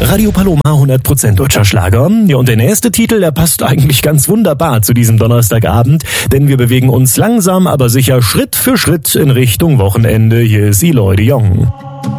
Radio Paloma 100% deutscher Schlager. Ja, und der nächste Titel, der passt eigentlich ganz wunderbar zu diesem Donnerstagabend, denn wir bewegen uns langsam, aber sicher Schritt für Schritt in Richtung Wochenende. Hier ist Eloy de Jong.